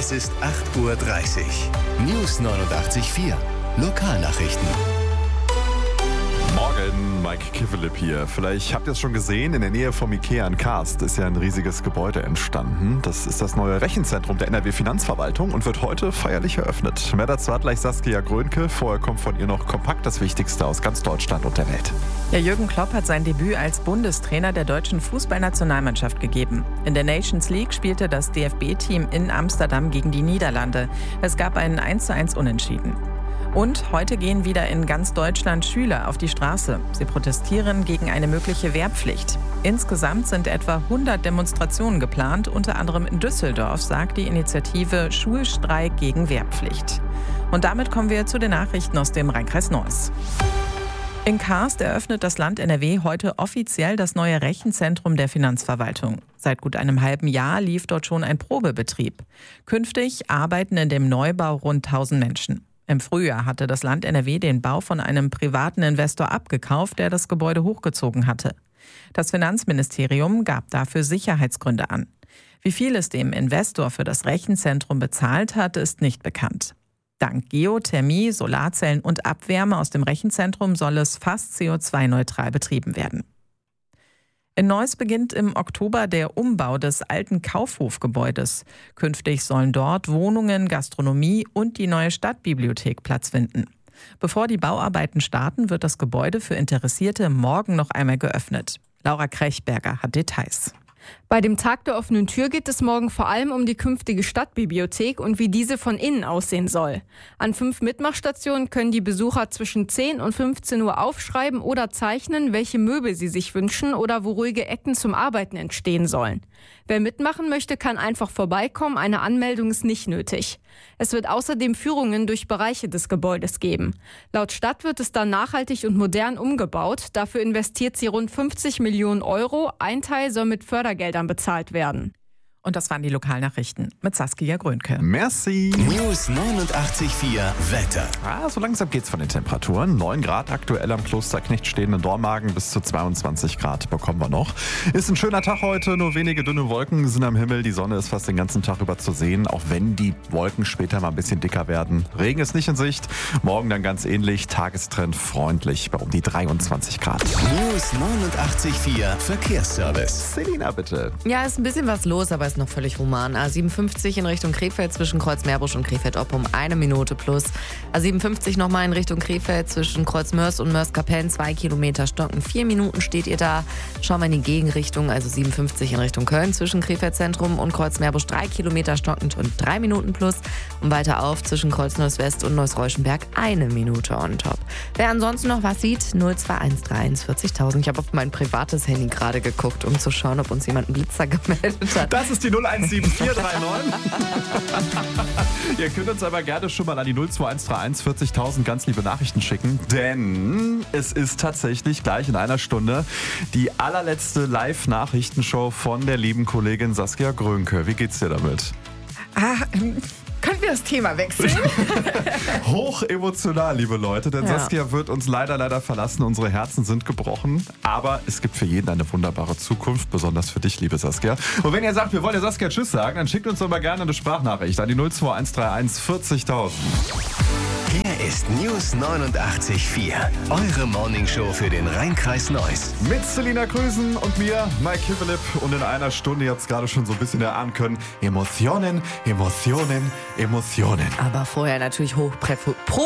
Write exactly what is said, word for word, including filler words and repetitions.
Es ist acht Uhr dreißig. News neunundachtzig Komma vier. Lokalnachrichten. Morgen, Mike Kivelip hier. Vielleicht habt ihr es schon gesehen, in der Nähe vom Ikea in Karst ist ja ein riesiges Gebäude entstanden. Das ist das neue Rechenzentrum der N R W Finanzverwaltung und wird heute feierlich eröffnet. Mehr dazu hat gleich Saskia Grönke. Vorher kommt von ihr noch kompakt das Wichtigste aus ganz Deutschland und der Welt. Ja, Jürgen Klopp hat sein Debüt als Bundestrainer der deutschen Fußballnationalmannschaft gegeben. In der Nations League spielte das D F B-Team in Amsterdam gegen die Niederlande. Es gab einen eins zu eins Unentschieden. Und heute gehen wieder in ganz Deutschland Schüler auf die Straße. Sie protestieren gegen eine mögliche Wehrpflicht. Insgesamt sind etwa hundert Demonstrationen geplant, unter anderem in Düsseldorf, sagt die Initiative Schulstreik gegen Wehrpflicht. Und damit kommen wir zu den Nachrichten aus dem Rheinkreis Neuss. In Karst eröffnet das Land N R W heute offiziell das neue Rechenzentrum der Finanzverwaltung. Seit gut einem halben Jahr lief dort schon ein Probebetrieb. Künftig arbeiten in dem Neubau rund tausend Menschen. Im Frühjahr hatte das Land N R W den Bau von einem privaten Investor abgekauft, der das Gebäude hochgezogen hatte. Das Finanzministerium gab dafür Sicherheitsgründe an. Wie viel es dem Investor für das Rechenzentrum bezahlt hat, ist nicht bekannt. Dank Geothermie, Solarzellen und Abwärme aus dem Rechenzentrum soll es fast C O zwei neutral betrieben werden. In Neuss beginnt im Oktober der Umbau des alten Kaufhofgebäudes. Künftig sollen dort Wohnungen, Gastronomie und die neue Stadtbibliothek Platz finden. Bevor die Bauarbeiten starten, wird das Gebäude für Interessierte morgen noch einmal geöffnet. Laura Krechberger hat Details. Bei dem Tag der offenen Tür geht es morgen vor allem um die künftige Stadtbibliothek und wie diese von innen aussehen soll. An fünf Mitmachstationen können die Besucher zwischen zehn und fünfzehn Uhr aufschreiben oder zeichnen, welche Möbel sie sich wünschen oder wo ruhige Ecken zum Arbeiten entstehen sollen. Wer mitmachen möchte, kann einfach vorbeikommen, eine Anmeldung ist nicht nötig. Es wird außerdem Führungen durch Bereiche des Gebäudes geben. Laut Stadt wird es dann nachhaltig und modern umgebaut. Dafür investiert sie rund fünfzig Millionen Euro. Ein Teil soll mit Fördergeldern bezahlt werden. Und das waren die Lokalnachrichten mit Saskia Grönke. Merci. News neunundachtzig Komma vier. Wetter. Ah, so langsam geht's von den Temperaturen. neun Grad aktuell am Klosterknecht stehen in Dormagen, bis zu zweiundzwanzig Grad bekommen wir noch. Ist ein schöner Tag heute, nur wenige dünne Wolken sind am Himmel. Die Sonne ist fast den ganzen Tag über zu sehen, auch wenn die Wolken später mal ein bisschen dicker werden. Regen ist nicht in Sicht. Morgen dann ganz ähnlich. Tagestrend freundlich bei um die dreiundzwanzig Grad. News neunundachtzig Komma vier. Verkehrsservice. Selina, bitte. Ja, ist ein bisschen was los, aber ist noch völlig human. A siebenundfünfzig in Richtung Krefeld zwischen Kreuz-Meerbusch und Krefeld-Oppum eine Minute plus. A siebenundfünfzig nochmal in Richtung Krefeld zwischen Kreuz-Mörs und Mörs-Kapellen zwei Kilometer stocken. Vier Minuten steht ihr da. Schauen wir in die Gegenrichtung, also siebenundfünfzig in Richtung Köln zwischen Krefeld-Zentrum und Kreuz-Meerbusch drei Kilometer stockend und drei Minuten plus. Und weiter auf zwischen Kreuz-Neuss-West und Neuss-Reuschenberg eine Minute on top. Wer ansonsten noch was sieht, null zwei eins drei eins vierzigtausend. Ich habe auf mein privates Handy gerade geguckt, um zu schauen, ob uns jemand einen Blitzer gemeldet hat. Das ist die null eins sieben vier drei neun. Ihr könnt uns aber gerne schon mal an die null zwei eins drei eins vierzigtausend ganz liebe Nachrichten schicken, denn es ist tatsächlich gleich in einer Stunde die allerletzte Live-Nachrichtenshow von der lieben Kollegin Saskia Grönke. Wie geht's dir damit? Ah, ähm, können wir das Thema wechseln? Hoch emotional, liebe Leute, denn Ja. Saskia wird uns leider, leider verlassen. Unsere Herzen sind gebrochen, aber es gibt für jeden eine wunderbare Zukunft, besonders für dich, liebe Saskia. Und wenn ihr sagt, wir wollen der Saskia Tschüss sagen, dann schickt uns doch mal gerne eine Sprachnachricht an die null zwei eins drei eins vierzigtausend. Hier ist News neunundachtzig Komma vier. Eure Morningshow für den Rheinkreis Neuss. Mit Selina Krüsen und mir, Mike Kivelip. Und in einer Stunde, ihr habt es gerade schon so ein bisschen erahnen können, Emotionen, Emotionen, Emotionen. Aber vorher natürlich hoch